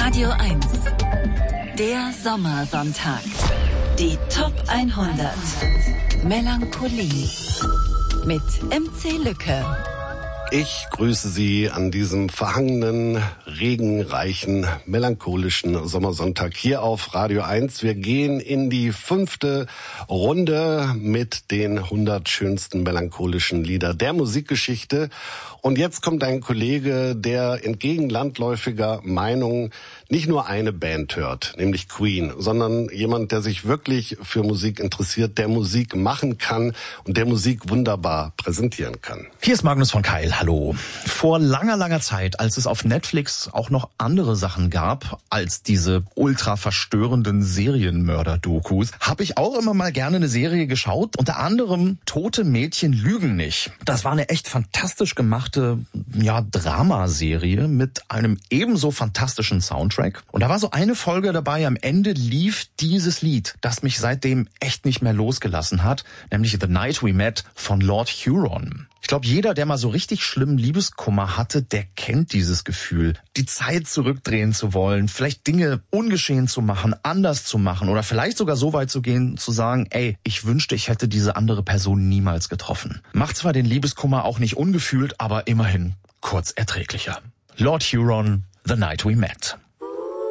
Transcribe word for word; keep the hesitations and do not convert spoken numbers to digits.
Radio eins. Der Sommersonntag. Die Top hundert. Melancholie. Mit M C Lücke. Ich grüße Sie an diesem verhangenen, regenreichen, melancholischen Sommersonntag hier auf Radio eins. Wir gehen in die fünfte Runde mit den hundert schönsten melancholischen Lieder der Musikgeschichte. Und jetzt kommt ein Kollege, der entgegen landläufiger Meinung nicht nur eine Band hört, nämlich Queen, sondern jemand, der sich wirklich für Musik interessiert, der Musik machen kann und der Musik wunderbar präsentieren kann. Hier ist Magnus von Keil, hallo. Vor langer, langer Zeit, als es auf Netflix auch noch andere Sachen gab als diese ultra verstörenden Serienmörder-Dokus, habe ich auch immer mal gerne eine Serie geschaut, unter anderem Tote Mädchen lügen nicht. Das war eine echt fantastisch gemachte ja, Dramaserie mit einem ebenso fantastischen Soundtrack. Und da war so eine Folge dabei, am Ende lief dieses Lied, das mich seitdem echt nicht mehr losgelassen hat, nämlich The Night We Met von Lord Huron. Ich glaube, jeder, der mal so richtig schlimmen Liebeskummer hatte, der kennt dieses Gefühl, die Zeit zurückdrehen zu wollen, vielleicht Dinge ungeschehen zu machen, anders zu machen oder vielleicht sogar so weit zu gehen, zu sagen, ey, ich wünschte, ich hätte diese andere Person niemals getroffen. Macht zwar den Liebeskummer auch nicht ungefühlt, aber immerhin kurz erträglicher. Lord Huron, The Night We Met.